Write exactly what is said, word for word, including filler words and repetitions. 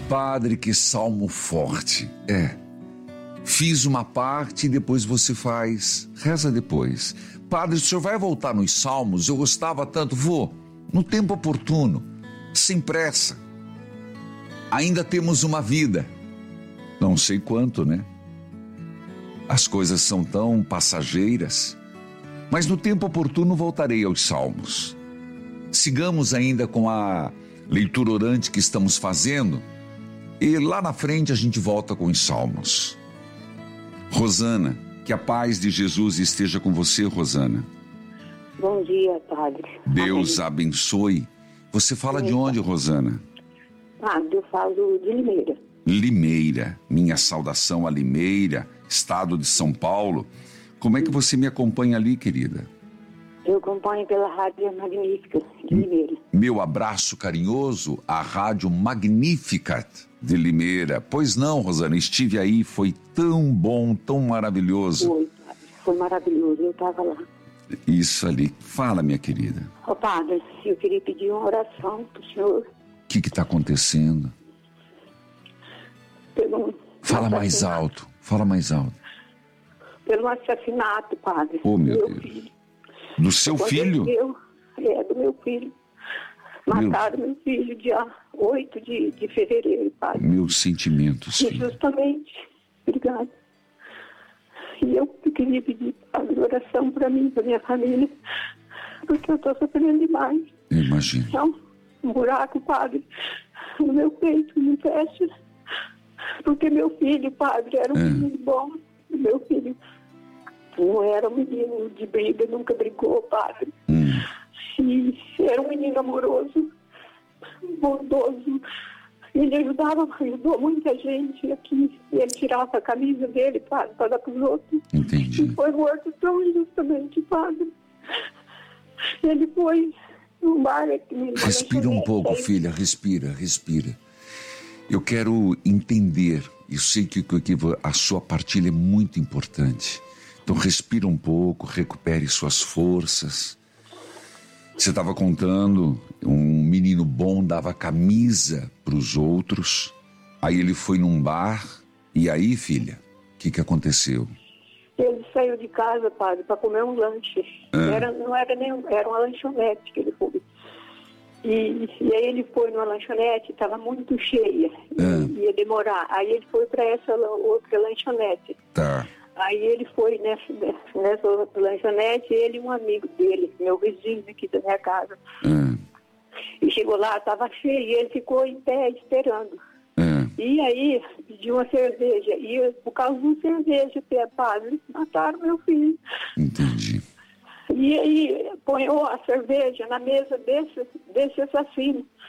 Padre, que salmo forte. É. Fiz uma parte e depois você faz. Reza depois. Padre, o senhor vai voltar nos salmos? Eu gostava tanto. Vou. No tempo oportuno. Sem pressa. Ainda temos uma vida. Não sei quanto, né? As coisas são tão passageiras. Mas no tempo oportuno voltarei aos salmos. Sigamos ainda com a leitura orante que estamos fazendo. E lá na frente a gente volta com os salmos. Rosana, que a paz de Jesus esteja com você, Rosana. Bom dia, Padre. Deus Amém. Abençoe. Você fala de onde, Rosana? Padre, eu falo de Limeira. Limeira. Minha saudação a Limeira, estado de São Paulo. Como é que você me acompanha ali, querida? Eu acompanho pela Rádio Magnífica de Limeira. Meu abraço carinhoso à Rádio Magnífica de Limeira. Pois não, Rosana, estive aí, foi tão bom, tão maravilhoso. Foi, Padre, foi maravilhoso, eu estava lá. Isso ali. Fala, minha querida. Ô, Padre, eu queria pedir uma oração para o senhor. O que está acontecendo? Pelo Fala mais alto, fala mais alto. Pelo assassinato, Padre. Oh, meu do Deus. Filho. Do seu filho? Eu, é, do meu filho. Mataram meu, meu filho dia oito de, de fevereiro, Padre. Meus sentimentos, filho. Justamente. Obrigada. E eu queria pedir, Padre, oração para mim, para minha família, porque eu estou sofrendo demais. Eu imagino. Então, um buraco, Padre, no meu peito, não fecha. Porque meu filho, Padre, era um é. menino bom. Meu filho não era um menino de briga, nunca brigou, Padre. Hum. E era um menino amoroso, bondoso. Ele ajudava, ajudou muita gente aqui. E ele tirava a camisa dele, Padre, para dar para os outros. Entendi. E foi morto tão injustamente, Padre. Ele foi num bar aqui. Respira um pouco, filha, respira, respira. Eu quero entender, eu sei que, que a sua partilha é muito importante. Então respira um pouco, recupere suas forças. Você estava contando, um menino bom dava camisa para os outros, aí ele foi num bar, e aí, filha, o que, que aconteceu? Ele saiu de casa, Padre, para comer um lanche. Ah. Era, não era nem era uma lanchonete que ele foi. E, e aí ele foi numa lanchonete, estava muito cheia, ah. ia demorar. Aí ele foi para essa outra lanchonete. Tá. Aí ele foi nessa, nessa outra lanchonete, ele e um amigo dele, meu vizinho aqui da minha casa. Ah. E chegou lá, estava cheio, e ele ficou em pé esperando. Ah. E aí pediu uma cerveja, e por causa de uma cerveja, Padre, mataram meu filho. Entendi. E aí ponhou a cerveja na mesa desse, desse assassino.